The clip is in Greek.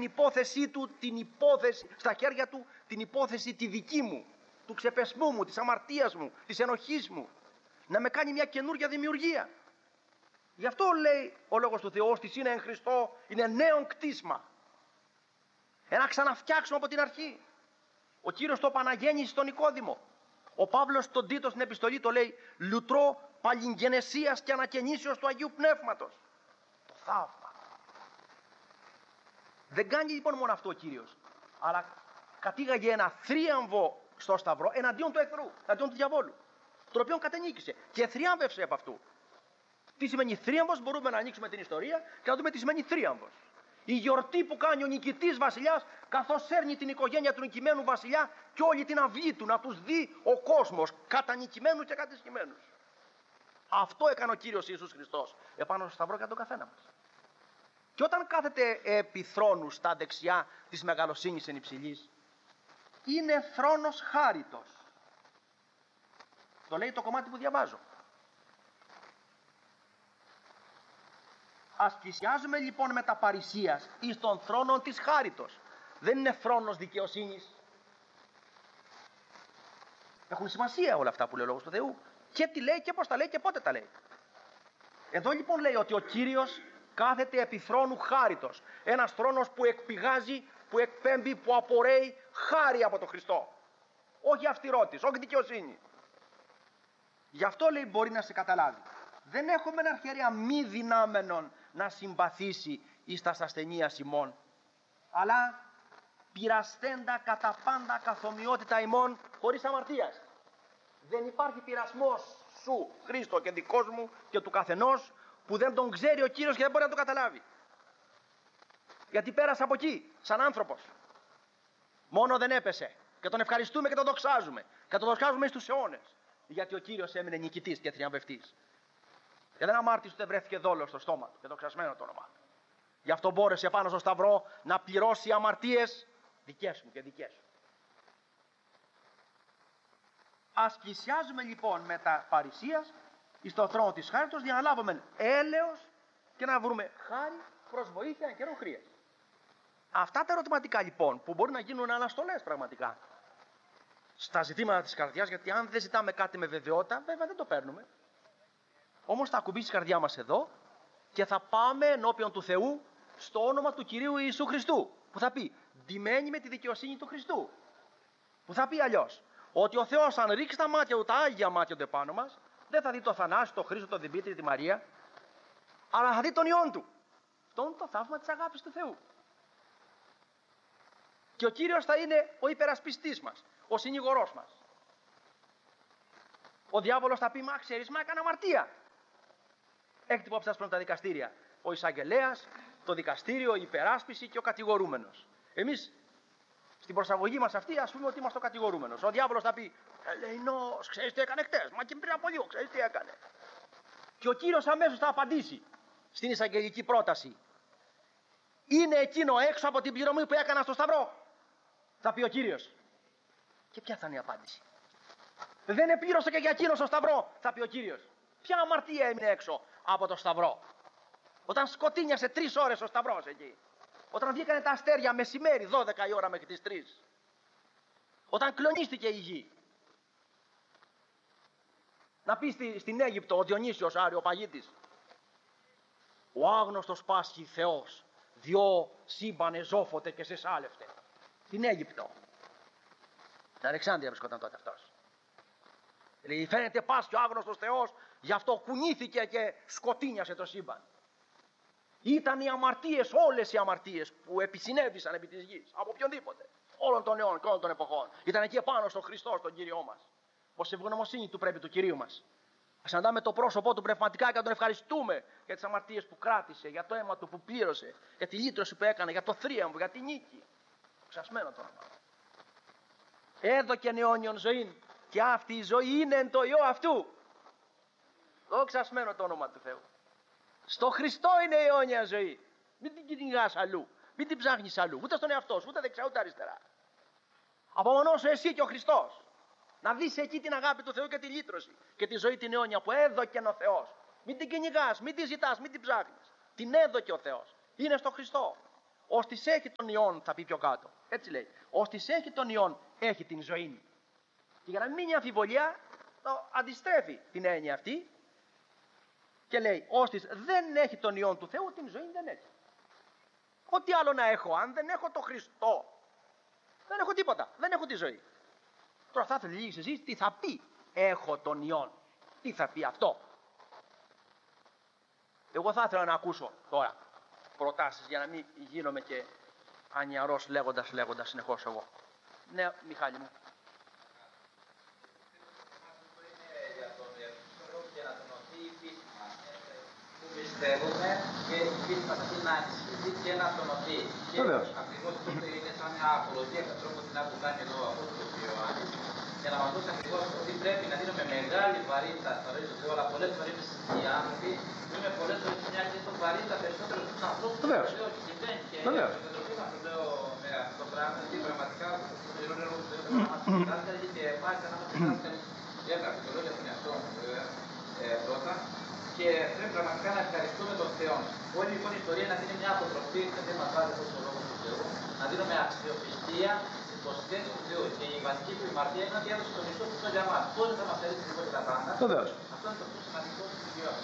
υπόθεσή του, την υπόθεση, στα χέρια του την υπόθεση τη δική μου, του ξεπεσμού μου, της αμαρτίας μου, της ενοχής μου, να με κάνει μια καινούργια δημιουργία. Γι' αυτό λέει ο Λόγος του Θεού, ότι είναι εν Χριστώ, είναι νέο κτίσμα. Ένα ξαναφτιάξουμε από την αρχή. Ο Κύριος το επαναγέννησε στον Νικόδημο. Ο Παύλος στον Τίτο στην επιστολή το λέει λουτρό παλιγγενεσίας και ανακαινήσεως του Αγίου Πνεύματος. Το θαύμα. Δεν κάνει λοιπόν μόνο αυτό ο Κύριος, αλλά κατήγαγε ένα θρίαμβο στο Σταυρό εναντίον του εχθρού, εναντίον του διαβόλου, τον οποίο κατενίκησε και θριάμβευσε από αυτού. Τι σημαίνει θρίαμβος? Μπορούμε να ανοίξουμε την ιστορία και να δούμε τι σημαίνει θρίαμβος. Η γιορτή που κάνει ο νικητής βασιλιάς, καθώς σέρνει την οικογένεια του νικημένου βασιλιά και όλη την αυγή του, να τους δει ο κόσμος κατανικημένους και κατεσχημένους. Αυτό έκανε ο Κύριος Ιησούς Χριστός επάνω στο Σταυρό για τον καθένα μας. Και όταν κάθεται επί θρόνου στα δεξιά της μεγαλοσύνης εν υψηλής, είναι θρόνος χάριτος. Το λέει το κομμάτι που διαβάζω. Ας πλησιάζουμε λοιπόν με τα παρησίας εις τον θρόνο της χάριτος. Δεν είναι θρόνος δικαιοσύνης. Έχουν σημασία όλα αυτά που λέει ο Λόγος του Θεού. Και τι λέει και πώς τα λέει και πότε τα λέει. Εδώ λοιπόν λέει ότι ο Κύριος κάθεται επί θρόνου χάριτος. Ένας θρόνος που εκπηγάζει, που εκπέμπει, που απορρέει χάρη από τον Χριστό. Όχι αυστηρότης, όχι δικαιοσύνη. Γι' αυτό λέει μπορεί να σε καταλάβει. Δεν έχουμε ένα αρχαίρια μη δυνάμενον να συμπαθήσει εις τας ασθενείας ημών, αλλά πειρασθέντα κατά πάντα καθομοιότητα ημών χωρίς αμαρτίας. Δεν υπάρχει πειρασμός σου, Χρήστο, και δικός μου και του καθενός, που δεν τον ξέρει ο Κύριος και δεν μπορεί να το καταλάβει. Γιατί πέρασε από εκεί, σαν άνθρωπος. Μόνο δεν έπεσε. Και τον ευχαριστούμε και τον δοξάζουμε. Και τον δοξάζουμε εις τους αιώνες. Γιατί ο Κύριος έμεινε νικητής και θριαμβευτής. Και δεν αμάρτησε ούτε βρέθηκε δόλος στο στόμα του. Και δοξασμένο το όνομά του. Γι' αυτό μπόρεσε πάνω στο Σταυρό να πληρώσει αμαρτίες δικές μου και δικές σου. Ας πλησιάζουμε λοιπόν με τα παρησίας εις το θρόνο της χάριτος για να λάβουμε έλεος και να βρούμε χάρη προς βοήθεια εν καιρό χρειας. Αυτά τα ερωτηματικά λοιπόν που μπορεί να γίνουν αναστολές πραγματικά στα ζητήματα της καρδιάς, γιατί αν δεν ζητάμε κάτι με βεβαιότητα, βέβαια δεν το παίρνουμε. Όμως θα ακουμπήσει η καρδιά μας εδώ και θα πάμε ενώπιον του Θεού στο όνομα του Κυρίου Ιησού Χριστού, που θα πει ντυμένη με τη δικαιοσύνη του Χριστού, που θα πει αλλιώς ότι ο Θεός αν ρίξει τα μάτια του, τα άγια μάτια του επάνω μας, δεν θα δει το Θανάση, το Χρήστο, τον Δημήτρη, τη Μαρία, αλλά θα δει τον Υιόν του. Αυτό είναι το θαύμα της αγάπης του Θεού. Και ο Κύριος θα είναι ο υπερασπιστής μας, ο συνηγορός μας. Ο διάβολος θα πει, μα ξέρεις, μα έκανα αμαρτία. Έχετε υπόψη σας πριν τα δικαστήρια. Ο εισαγγελέας, το δικαστήριο, η υπεράσπιση και ο κατηγορούμενος. Εμείς στην προσαγωγή μας αυτή ας πούμε ότι είμαστε ο κατηγορούμενος. Ο διάβολος θα πει, Ελεηνός, ξέρεις τι έκανε χτες, μα και πριν από λίγο, ξέρεις τι έκανε. Και ο Κύριος αμέσως θα απαντήσει στην εισαγγελική πρόταση. Είναι εκείνο έξω από την πληρωμή που έκανα στο Σταυρό, θα πει ο Κύριος. Και ποια θα είναι η απάντηση? Δεν επλήρωσε και για εκείνο στο Σταυρό, θα πει ο Κύριος. Ποια αμαρτία έμεινε έξω από το Σταυρό? Όταν σκοτίνιασε 3 ώρες ο Σταυρός εκεί. Όταν βγήκανε τα αστέρια μεσημέρι, 12 η ώρα μέχρι τις 3. Όταν κλονίστηκε η γη. Να πει στην Αίγυπτο ο Διονύσιος Αριοπαγίτης, ο άγνωστος πάσχει Θεός, διό σύμπανε ζώφωτε και σε σάλευτε. Στην Αίγυπτο. Στην Αλεξάνδρεια βρισκόταν τότε αυτός. Δηλαδή φαίνεται πάσχει ο άγνωστος Θεός, γι' αυτό κουνήθηκε και σκοτίνιασε το σύμπαν. Ήταν οι αμαρτίες, όλες οι αμαρτίες που επισυνέβησαν επί της γης, από οποιονδήποτε, όλων των αιώνων και όλων των εποχών. Ήταν εκεί επάνω στον Χριστό, στον Κύριό μας. Πως ευγνωμοσύνη του πρέπει του Κυρίου μας. Ας αντάμε το πρόσωπό του πνευματικά και να τον ευχαριστούμε για τις αμαρτίες που κράτησε, για το αίμα του που πλήρωσε, για τη λύτρωση που έκανε, για το θρίαμβο, για τη νίκη. Ξασμένο το όνομα. Έδωκεν αιώνιον ζωή και αυτή η ζωή είναι εν το Υιό αυτού. Δοξασμένο το όνομα του Θεού. Στο Χριστό είναι η αιώνια ζωή. Μην την κυνηγάς αλλού. Μην την ψάχνεις αλλού. Ούτε στον εαυτό σου, ούτε δεξιά ούτε αριστερά. Απομονώσου εσύ και ο Χριστός. Να δεις εκεί την αγάπη του Θεού και τη λύτρωση και τη ζωή την αιώνια που έδωκε ο Θεός. Μην την κυνηγάς, μην την ζητάς, μην την ψάχνεις. Την έδωκε ο Θεός. Είναι στο Χριστό. Ώστις έχει τον Υιόν, θα πει πιο κάτω. Έτσι λέει. Ώστις έχει τον Υιόν, έχει την ζωή. Και για να μην μείνει αμφιβολία, το αντιστρέφει την έννοια αυτή και λέει, ώστις δεν έχει τον Υιόν του Θεού, την ζωή δεν έχει. Ό,τι άλλο να έχω, αν δεν έχω τον Χριστό, δεν έχω τίποτα, δεν έχω τη ζωή. Τώρα θα ήθελε λίγη συζήτηση, τι θα πει έχω τον Υιόν, τι θα πει αυτό. Εγώ θα ήθελα να ακούσω τώρα προτάσεις για να μην γίνομαι και ανιαρός λέγοντας συνεχώς εγώ. Ναι, Μιχάλη μου. Πιστεύουμε και η πίστη μας αυτή να ενισχυθεί και να τονωθεί. Και ακριβώς αυτό είναι σαν μια απολογία με τρόπο την που κάνει εδώ ο Απόστολος Ιωάννης, για να μας δώσει ακριβώς ότι πρέπει να δίνουμε μεγάλη βαρύτητα στα λόγια του Θεού, αλλά πολλές φορές οι άνθρωποι δίνουμε πολλές φορές μια και στο βαρύτητα περισσότερο στους ανθρώπους που το Θεό συμβαίνει. Και η Επιτροπή μας το λέω με αυτό το πράγμα, γιατί πραγματικά το ιερό έργο του Θεού πρέπει να μας διδάσκαλοι και μάλιστα να μας διδάσκαλοι έγραψε το λόγια των εαυτών πρώτα. Και πρέπει πραγματικά να ευχαριστούμε τον Θεό. Όλη λοιπόν η ιστορία να δίνει μια αποτροπή, δεν μας βάζει τόσο λόγο του Θεού, να δίνουμε αξιοπιστία στις υποσχέσεις του Θεού. Και η βασική του αμαρτία είναι ότι έδωσε τον Χριστό Χριστό για μας. Πότε θα μας αρέσει λοιπόν τα πάντα. Αυτό είναι το πιο σημαντικό στοιχείο.